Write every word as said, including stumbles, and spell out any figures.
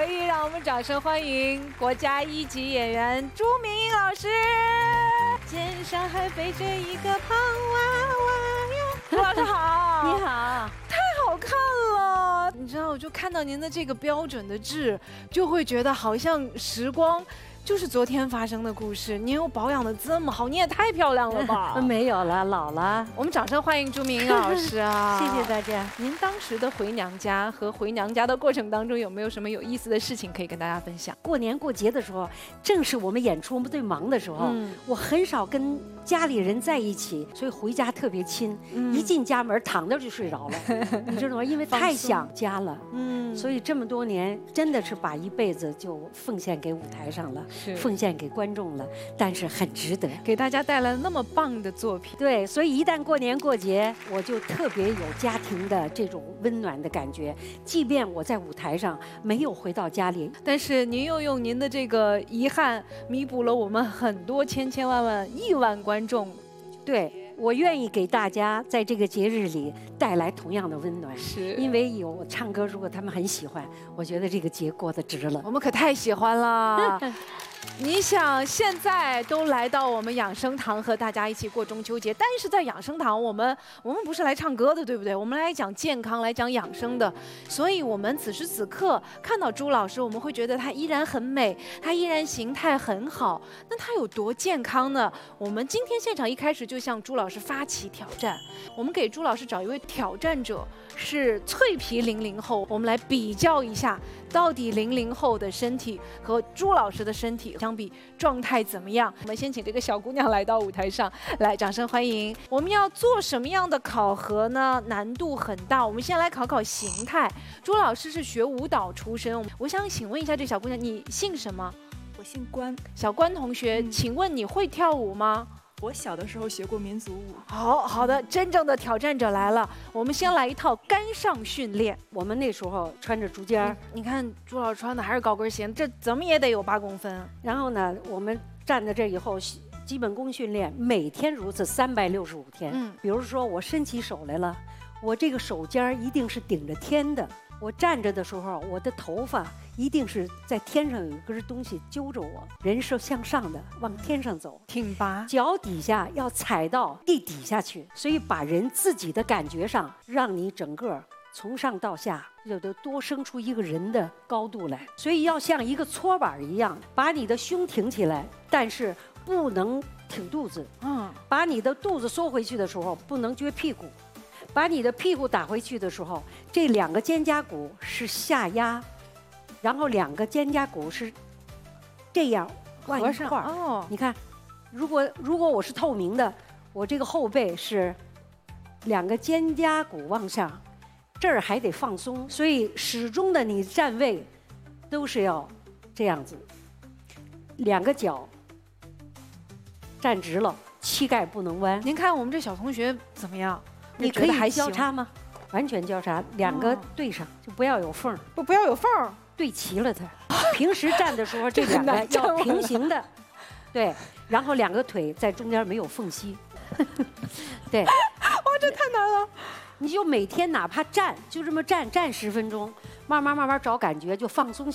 回忆，让我们掌声欢迎国家一级演员朱明英老师。肩上还背着一个胖娃娃哟，朱老师好， 你好， 太好看了。你知道，我就看到您的这个标准的痣，就会觉得好像时光。就是昨天发生的故事，您又保养的这么好，你也太漂亮了吧？ 没有了，老了。 我们掌声欢迎朱明英老师啊！ 谢谢大家。 您当时的回娘家和回娘家的过程当中，有没有什么有意思的事情可以跟大家分享？ 过年过节的时候，正是我们演出我们最忙的时候，嗯、我很少跟家里人在一起，所以回家特别亲。嗯、一进家门，躺着就睡着了，你知道吗？因为太想家了。嗯，所以这么多年，真的是把一辈子就奉献给舞台上了。奉献给观众了，但是很值得， 给大家带来了那么棒的作品。 对，所以一旦过年过节，我就特别有家庭的这种温暖的感觉。即便我在舞台上没有回到家里， 但是您又用您的这个遗憾弥补了我们很多千千万万亿万观众。 对。我愿意给大家在这个节日里带来同样的温暖， 是因为有唱歌，如果他们很喜欢，我觉得这个节过得值了。 我们可太喜欢了。你想，现在都来到我们养生堂和大家一起过中秋节，但是在养生堂，我们我们不是来唱歌的，对不对？我们来讲健康，来讲养生的。所以，我们此时此刻看到朱老师，我们会觉得她依然很美，她依然形态很好。那她有多健康呢？我们今天现场一开始就向朱老师发起挑战，我们给朱老师找一位挑战者，是脆皮零零后，我们来比较一下，到底零零后的身体和朱老师的身体相比状态怎么样？我们先请这个小姑娘来到舞台上，来，掌声欢迎。我们要做什么样的考核呢？难度很大。我们先来考考形态。朱老师是学舞蹈出身，我想请问一下这小姑娘，你姓什么？ 我姓关。 小关同学，嗯、请问你会跳舞吗？ 我小的时候学过民族舞。 好好的，真正的挑战者来了。我们先来一套杆上训练。 我们那时候穿着竹尖、嗯， 你看朱老师穿的还是高跟鞋，这怎么也得有八公分。 然后呢，我们站在这以后，基本功训练每天如此，三百六十五天。嗯，比如说我伸起手来了，我这个手尖一定是顶着天的。我站着的时候，我的头发一定是在天上有一根东西揪着我，人是向上的，往天上走， 挺拔。 脚底下要踩到地底下去，所以把人自己的感觉上，让你整个从上到下有的多生出一个人的高度来。所以要像一个搓板一样，把你的胸挺起来，但是不能挺肚子。嗯，把你的肚子缩回去的时候，不能撅屁股。把你的屁股打回去的时候，这两个肩胛骨是下压，然后两个肩胛骨是这样往一块儿。哦，你看，如果如果我是透明的，我这个后背是两个肩胛骨往上，这儿还得放松，所以始终的你站位都是要这样子，两个脚站直了，膝盖不能弯。 您看我们这小同学怎么样？ 你可以交叉吗？完全交叉，两个对上，就不要有缝儿， 不不要有缝儿， 对齐了它。平时站的时候，这两个要平行的，对，然后两个腿在中间没有缝隙，对。哇， 这太难了！ 你就每天哪怕站，就这么站站十分钟，慢慢慢慢找感觉，就放松。